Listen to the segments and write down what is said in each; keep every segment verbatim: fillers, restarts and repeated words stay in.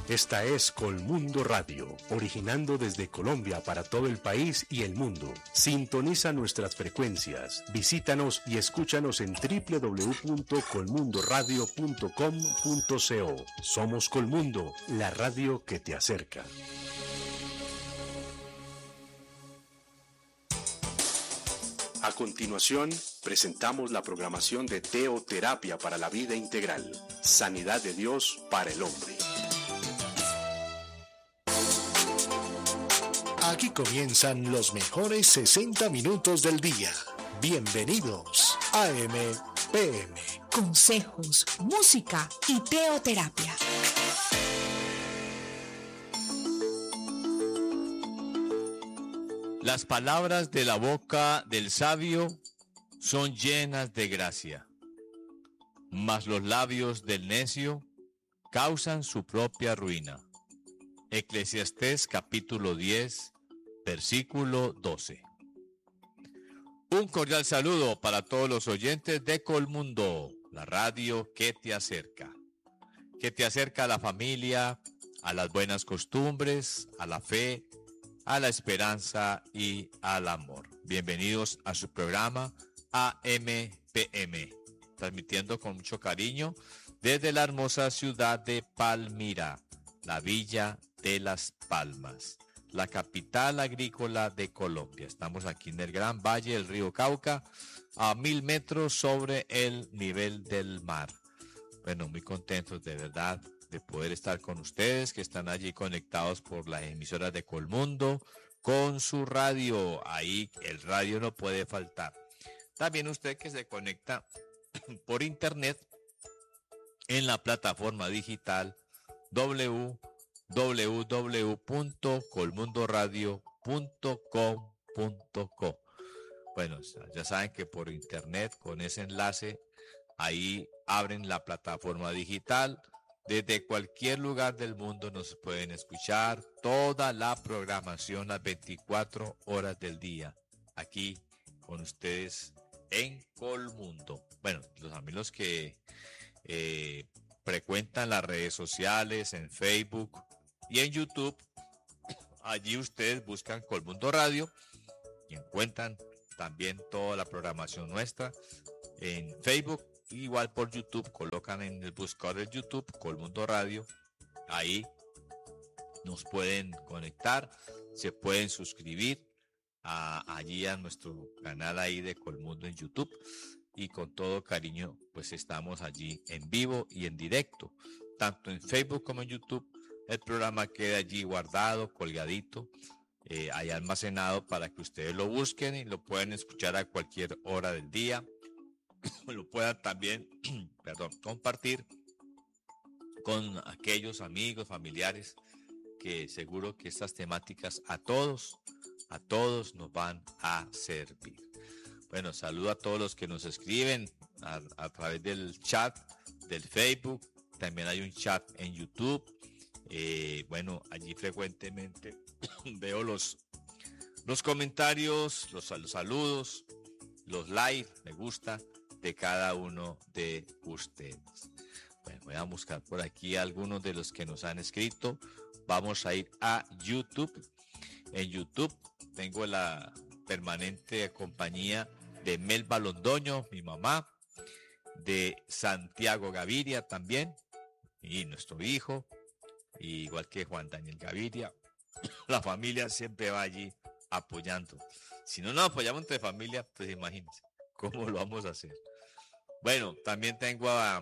Esta es Colmundo Radio, originando desde Colombia para todo el país y el mundo. Sintoniza nuestras frecuencias, visítanos y escúchanos en doble u doble u doble u punto colmundo radio punto com punto co. Somos Colmundo, la radio que te acerca. A continuación, presentamos la programación de Teoterapia para la Vida Integral, Sanidad de Dios para el Hombre. Aquí comienzan los mejores sesenta minutos del día. Bienvenidos a A M P M. Consejos, música y teoterapia. Las palabras de la boca del sabio son llenas de gracia, mas los labios del necio causan su propia ruina. Eclesiastés capítulo diez, versículo doce. Un cordial saludo para todos los oyentes de Colmundo, la radio que te acerca, que te acerca a la familia, a las buenas costumbres, a la fe, a la esperanza y al amor. Bienvenidos a su programa A M P M, transmitiendo con mucho cariño desde la hermosa ciudad de Palmira, la Villa de Las Palmas, la capital agrícola de Colombia. Estamos aquí en el gran valle del río Cauca, a mil metros sobre el nivel del mar. Bueno, muy contentos de verdad de poder estar con ustedes que están allí conectados por las emisoras de Colmundo con su radio. Ahí el radio no puede faltar. También usted que se conecta por internet en la plataforma digital doble u doble u doble u punto colmundo radio punto com punto co. Bueno, ya saben que por internet con ese enlace ahí abren la plataforma digital. Desde cualquier lugar del mundo nos pueden escuchar toda la programación las veinticuatro horas del día, aquí con ustedes en Colmundo. Bueno, los amigos que eh, frecuentan las redes sociales, en Facebook y en YouTube, allí ustedes buscan Colmundo Radio y encuentran también toda la programación nuestra en Facebook. Igual por YouTube, colocan en el buscador de YouTube Colmundo Radio, ahí nos pueden conectar, se pueden suscribir a, allí a nuestro canal ahí de Colmundo en YouTube, y con todo cariño pues estamos allí en vivo y en directo, tanto en Facebook como en YouTube. El programa queda allí guardado, colgadito, eh, ahí almacenado para que ustedes lo busquen y lo puedan escuchar a cualquier hora del día. Lo puedan también, perdón, compartir con aquellos amigos, familiares, que seguro que estas temáticas a todos, a todos nos van a servir. Bueno, saludo a todos los que nos escriben a, a través del chat del Facebook. También hay un chat en YouTube. Eh, bueno, allí frecuentemente veo los, los comentarios, los, los saludos, los likes, me gusta de cada uno de ustedes. Bueno, voy a buscar por aquí algunos de los que nos han escrito. Vamos a ir a YouTube. En YouTube tengo la permanente compañía de Melba Londoño, mi mamá, de Santiago Gaviria también, y nuestro hijo, igual que Juan Daniel Gaviria. La familia siempre va allí apoyando. Si no nos apoyamos entre familia, pues imagínense cómo lo vamos a hacer. Bueno, también tengo a,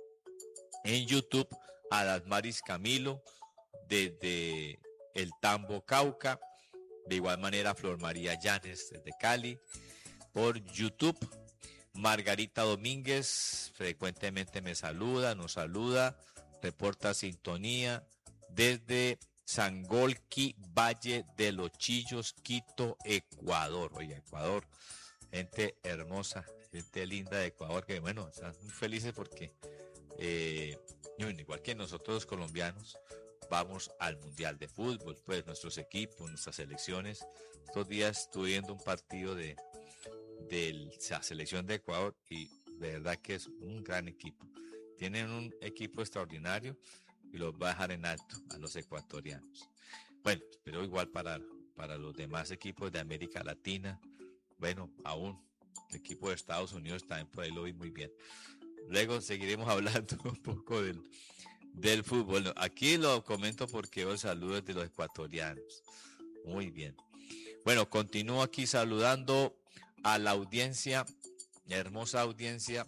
en YouTube a Dasmaris Camilo desde el Tambo Cauca, de igual manera Flor María Llanes desde Cali, por YouTube. Margarita Domínguez frecuentemente me saluda, nos saluda, reporta sintonía desde Sangolquí, Valle de los Chillos, Quito, Ecuador. Oye, Ecuador, gente hermosa, gente linda de Ecuador, que bueno, están muy felices porque eh, igual que nosotros los colombianos vamos al Mundial de Fútbol, pues nuestros equipos, nuestras selecciones. Estos días estuve viendo un partido de, de la selección de Ecuador y de verdad que es un gran equipo. Tienen un equipo extraordinario y los va a dejar en alto a los ecuatorianos. Bueno, pero igual para, para los demás equipos de América Latina, bueno, aún el equipo de Estados Unidos también por ahí lo vi muy bien. Luego seguiremos hablando un poco del, del fútbol. No, aquí lo comento porque veo saludos de los ecuatorianos. Muy bien. Bueno, continúo aquí saludando a la audiencia, la hermosa audiencia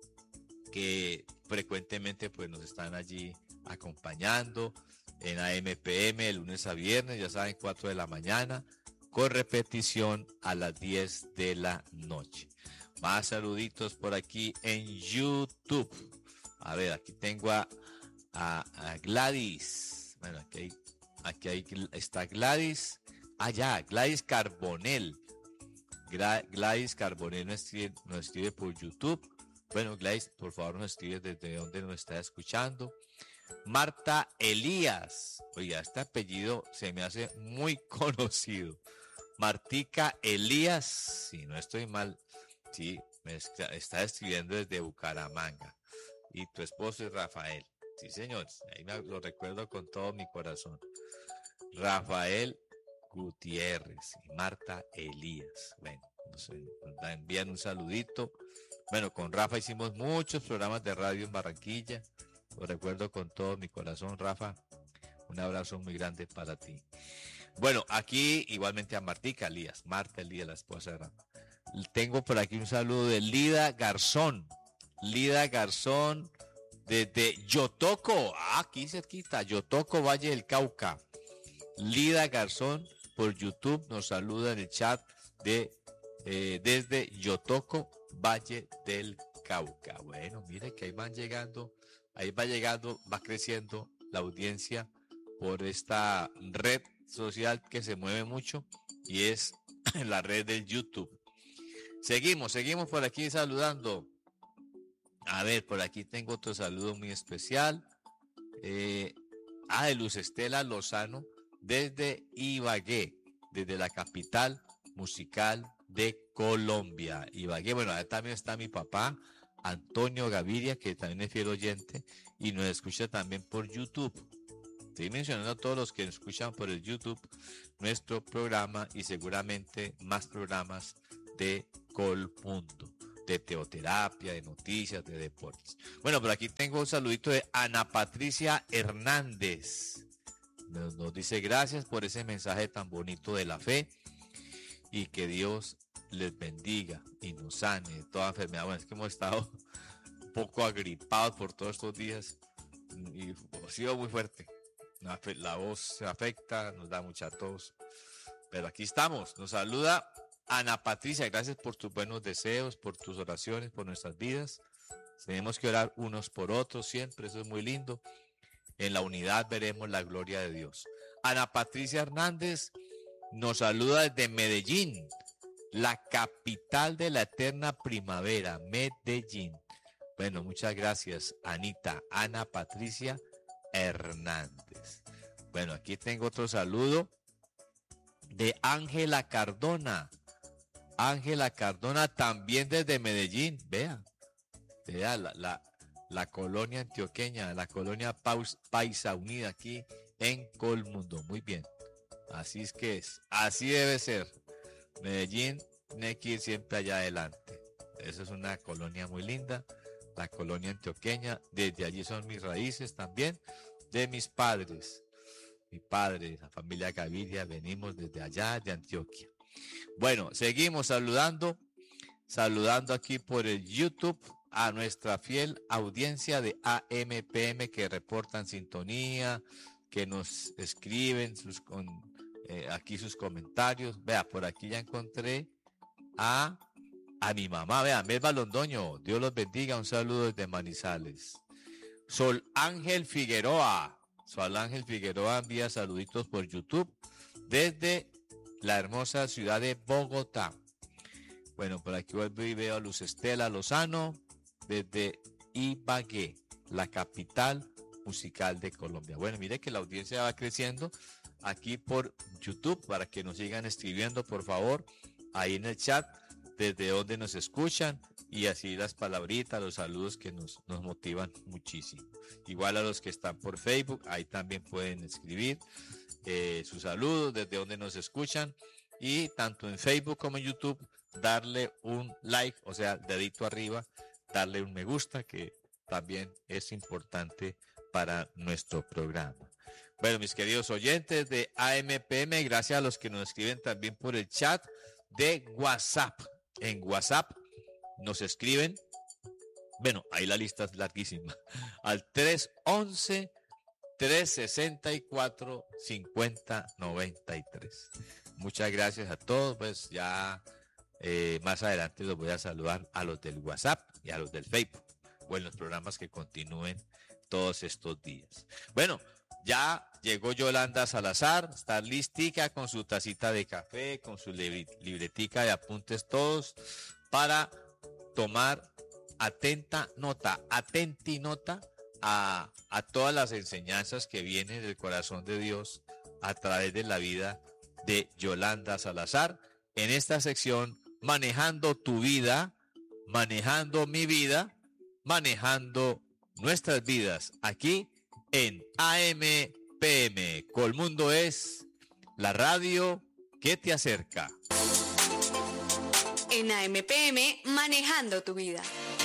que frecuentemente pues nos están allí acompañando en A M P M de lunes a viernes, ya saben, cuatro de la mañana, con repetición a las diez de la noche. Más saluditos por aquí en YouTube. A ver, aquí tengo a, a, a Gladys. Bueno, aquí, hay, aquí hay, está Gladys. Allá, ah, Gladys Carbonell. Gra, Gladys Carbonell nos escribe, nos escribe por YouTube. Bueno, Gladys, por favor, nos escribe desde donde nos está escuchando. Marta Elías. Oiga, este apellido se me hace muy conocido. Martica Elías, si no estoy mal, sí, me está, está escribiendo desde Bucaramanga. Y tu esposo es Rafael. Sí, señor, ahí me lo recuerdo con todo mi corazón. Rafael Gutiérrez y Marta Elías. Bueno, nos, nos envían un saludito. Bueno, con Rafa hicimos muchos programas de radio en Barranquilla. Lo recuerdo con todo mi corazón, Rafa. Un abrazo muy grande para ti. Bueno, aquí igualmente a Martica Elías, Marta Elías, la esposa de Rafa. Tengo por aquí un saludo de Lida Garzón. Lida Garzón desde Yotoco. Ah, aquí cerquita, Yotoco, Valle del Cauca. Lida Garzón por YouTube nos saluda en el chat de eh, desde Yotoco, Valle del Cauca. Bueno, mire que ahí van llegando, ahí va llegando, va creciendo la audiencia por esta red social que se mueve mucho y es la red del YouTube. Seguimos, seguimos por aquí saludando. A ver, por aquí tengo otro saludo muy especial. Eh, ah, de Luz Estela Lozano desde Ibagué, desde la capital musical de Colombia. Ibagué, bueno, ahí también está mi papá, Antonio Gaviria, que también es fiel oyente y nos escucha también por YouTube. Estoy mencionando a todos los que escuchan por el YouTube nuestro programa y seguramente más programas de Colmundo, de teoterapia, de noticias, de deportes. Bueno, por aquí tengo un saludito de Ana Patricia Hernández. Nos, nos dice gracias por ese mensaje tan bonito de la fe y que Dios les bendiga y nos sane de toda enfermedad. Bueno, es que hemos estado un poco agripados por todos estos días y ha sido muy fuerte. La voz se afecta, nos da mucha tos, pero aquí estamos. Nos saluda Ana Patricia, gracias por tus buenos deseos, por tus oraciones, por nuestras vidas. Tenemos que orar unos por otros siempre, eso es muy lindo. En la unidad veremos la gloria de Dios. Ana Patricia Hernández nos saluda desde Medellín, la capital de la eterna primavera, Medellín. Bueno, muchas gracias, Anita, Ana Patricia Hernández. Bueno, aquí tengo otro saludo de Ángela Cardona. Ángela Cardona también desde Medellín. Vea, vea la, la, la colonia antioqueña, la colonia Paus, Paisa Unida aquí en Colmundo. Muy bien. Así es que es. Así debe ser. Medellín tiene que ir siempre allá adelante. Esa es una colonia muy linda. La colonia antioqueña. Desde allí son mis raíces también. De mis padres. Mi padre, la familia Gaviria, venimos desde allá de Antioquia. Bueno, seguimos saludando, saludando aquí por el YouTube a nuestra fiel audiencia de A M P M que reportan sintonía, que nos escriben sus con, eh, aquí sus comentarios. Vea, por aquí ya encontré a, a mi mamá, vea, Melba Londoño, Dios los bendiga, un saludo desde Manizales. Sol Ángel Figueroa, Sol Ángel Figueroa envía saluditos por YouTube desde la hermosa ciudad de Bogotá. Bueno, por aquí vuelvo y veo a Luz Estela Lozano desde Ibagué, la capital musical de Colombia. Bueno, mire que la audiencia va creciendo aquí por YouTube para que nos sigan escribiendo, por favor, ahí en el chat, desde donde nos escuchan y así las palabritas, los saludos que nos, nos motivan muchísimo. Igual a los que están por Facebook, ahí también pueden escribir eh, sus saludos, desde donde nos escuchan, y tanto en Facebook como en YouTube, darle un like, o sea, dedito arriba, darle un me gusta, que también es importante para nuestro programa. Bueno, mis queridos oyentes de A M P M, gracias a los que nos escriben también por el chat de WhatsApp. En WhatsApp nos escriben, bueno, ahí la lista es larguísima, al tres once, trescientos sesenta y cuatro, cincuenta noventa y tres. Muchas gracias a todos, pues ya eh, más adelante los voy a saludar a los del WhatsApp y a los del Facebook, o en los programas que continúen todos estos días. Bueno, ya llegó Yolanda Salazar, está listica con su tacita de café, con su libretica de apuntes todos, para tomar atenta nota, atenti nota a, a todas las enseñanzas que vienen del corazón de Dios a través de la vida de Yolanda Salazar, en esta sección Manejando tu vida, manejando mi vida, manejando nuestras vidas, aquí en A M P M. Colmundo es la radio que te acerca. En A M P M, manejando tu vida.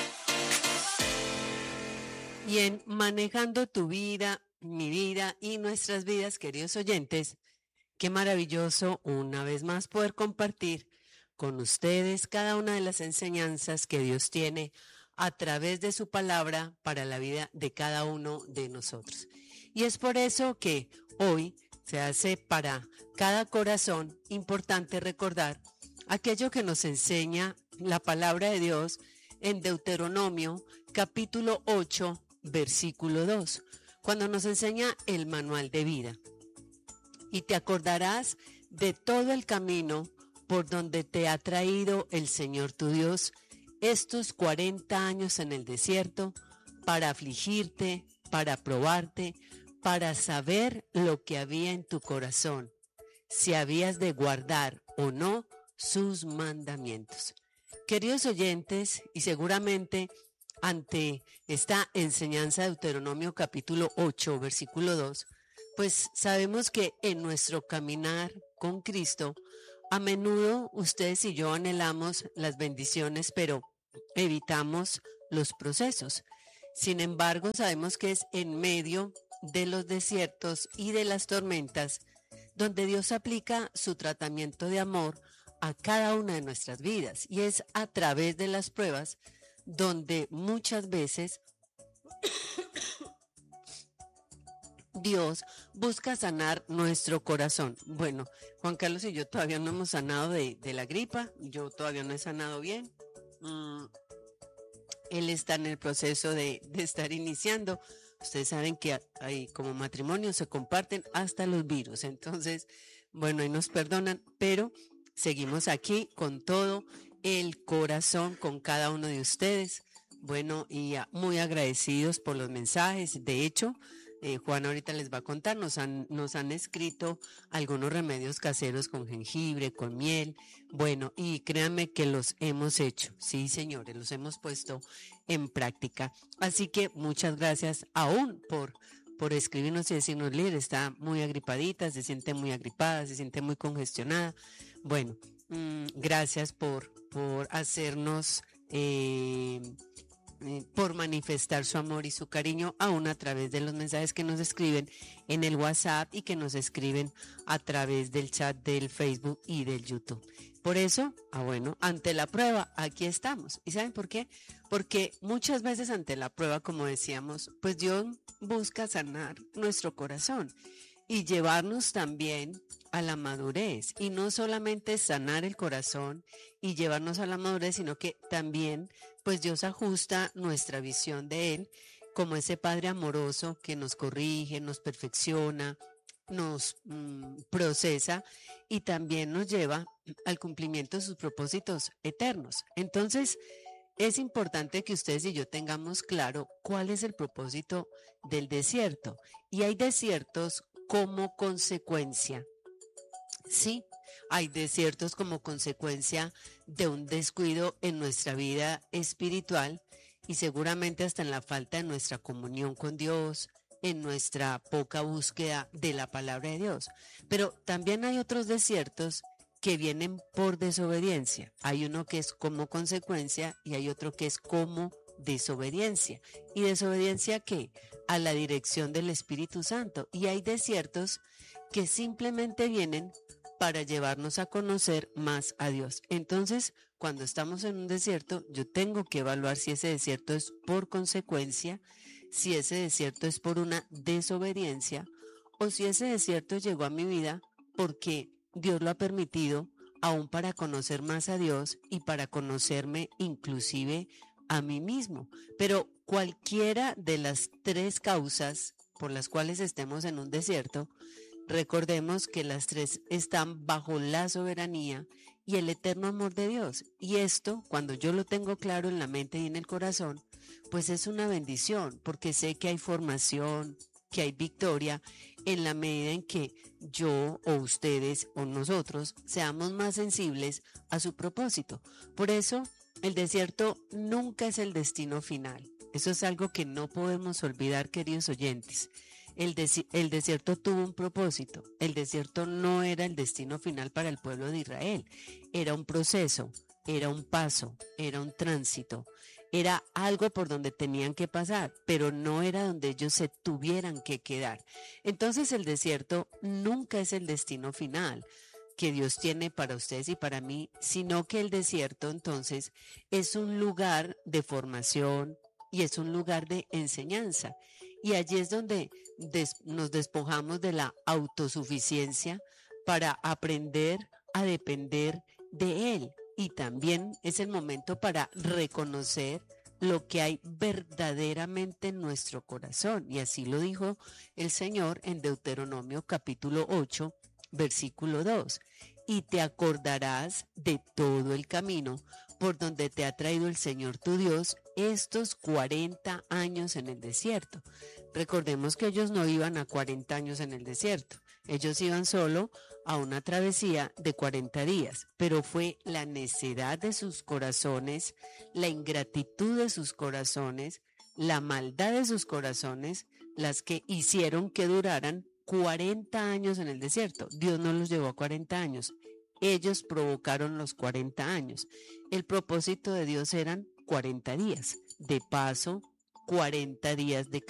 Y en Manejando tu vida, mi vida y nuestras vidas, queridos oyentes, qué maravilloso una vez más poder compartir con ustedes cada una de las enseñanzas que Dios tiene a través de su palabra para la vida de cada uno de nosotros. Y es por eso que hoy se hace para cada corazón importante recordar aquello que nos enseña la palabra de Dios en Deuteronomio capítulo ocho, versículo dos, cuando nos enseña el manual de vida. Y te acordarás de todo el camino por donde te ha traído el Señor tu Dios estos cuarenta años en el desierto, para afligirte, para probarte, para saber lo que había en tu corazón, si habías de guardar o no sus mandamientos. Queridos oyentes, y seguramente ante esta enseñanza de Deuteronomio capítulo ocho, versículo dos, pues sabemos que en nuestro caminar con Cristo, a menudo ustedes y yo anhelamos las bendiciones, pero evitamos los procesos. Sin embargo, sabemos que es en medio de los desiertos y de las tormentas donde Dios aplica su tratamiento de amor a cada una de nuestras vidas, y es a través de las pruebas donde muchas veces Dios busca sanar nuestro corazón. Bueno, Juan Carlos y yo todavía no hemos sanado de, de la gripa, yo todavía no he sanado bien. Mm, él está en el proceso de, de estar iniciando. Ustedes saben que hay, como matrimonio se comparten hasta los virus, entonces, bueno, ahí nos perdonan, pero seguimos aquí con todo el corazón, con cada uno de ustedes. Bueno, y muy agradecidos por los mensajes. De hecho, Eh, Juan ahorita les va a contar, nos han, nos han escrito algunos remedios caseros con jengibre, con miel, bueno, y créanme que los hemos hecho, sí señores, los hemos puesto en práctica, así que muchas gracias aún por, por escribirnos y decirnos, líder, está muy agripadita, se siente muy agripada, se siente muy congestionada, bueno, mmm, gracias por, por hacernos eh, por manifestar su amor y su cariño aún a través de los mensajes que nos escriben en el WhatsApp y que nos escriben a través del chat del Facebook y del YouTube. Por eso, ah bueno, ante la prueba, aquí estamos. ¿Y saben por qué? Porque muchas veces ante la prueba, como decíamos, pues Dios busca sanar nuestro corazón y llevarnos también a la madurez, y no solamente sanar el corazón y llevarnos a la madurez, sino que también pues Dios ajusta nuestra visión de Él como ese Padre amoroso que nos corrige, nos perfecciona, nos mmm, procesa y también nos lleva al cumplimiento de sus propósitos eternos. Entonces, es importante que ustedes y yo tengamos claro cuál es el propósito del desierto. Y hay desiertos como consecuencia. Sí, Hay desiertos como consecuencia de un descuido en nuestra vida espiritual y seguramente hasta en la falta de nuestra comunión con Dios, en nuestra poca búsqueda de la palabra de Dios. Pero también hay otros desiertos que vienen por desobediencia. Hay uno que es como consecuencia y hay otro que es como desobediencia. ¿Y desobediencia qué? A la dirección del Espíritu Santo. Y hay desiertos que simplemente vienen para llevarnos a conocer más a Dios. Entonces, cuando estamos en un desierto, yo tengo que evaluar si ese desierto es por consecuencia, si ese desierto es por una desobediencia o si ese desierto llegó a mi vida porque Dios lo ha permitido aún para conocer más a Dios y para conocerme inclusive a mí mismo. Pero cualquiera de las tres causas por las cuales estemos en un desierto, recordemos que las tres están bajo la soberanía y el eterno amor de Dios. Y esto, cuando yo lo tengo claro en la mente y en el corazón, pues es una bendición, porque sé que hay formación, que hay victoria, en la medida en que yo o ustedes o nosotros seamos más sensibles a su propósito. Por eso, el desierto nunca es el destino final. Eso es algo que no podemos olvidar, queridos oyentes. El, des- el desierto tuvo un propósito. El desierto no era el destino final para el pueblo de Israel. Era un proceso, era un paso, era un tránsito. Era algo por donde tenían que pasar, pero no era donde ellos se tuvieran que quedar. Entonces el desierto nunca es el destino final que Dios tiene para ustedes y para mí, sino que el desierto entonces es un lugar de formación y es un lugar de enseñanza. Y allí es donde des- nos despojamos de la autosuficiencia para aprender a depender de Él. Y también es el momento para reconocer lo que hay verdaderamente en nuestro corazón. Y así lo dijo el Señor en Deuteronomio capítulo ocho, versículo dos. Y te acordarás de todo el camino por donde te ha traído el Señor tu Dios estos cuarenta años en el desierto. Recordemos que ellos no iban a cuarenta años en el desierto. Ellos iban solo a una travesía de cuarenta días, pero fue la necedad de sus corazones, la ingratitud de sus corazones, la maldad de sus corazones, las que hicieron que duraran cuarenta años en el desierto. Dios no los llevó a cuarenta años, ellos provocaron los cuarenta años. El propósito de Dios eran cuarenta días de paso, cuarenta días de